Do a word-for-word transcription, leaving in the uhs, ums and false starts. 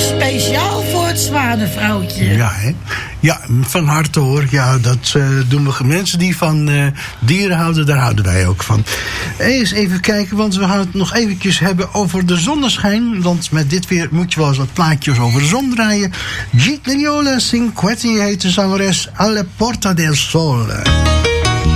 speciaal voor het zwanenvrouwtje. Ja, hè? Ja, van harte hoor. Ja, dat uh, doen we. Mensen die van uh, dieren houden, daar houden wij ook van. Eens even kijken, want we gaan het nog eventjes hebben over de zonneschijn. Want met dit weer moet je wel eens wat plaatjes over de zon draaien. Gigliola Cinquetti heet de zangeres Alle Porta del Sole.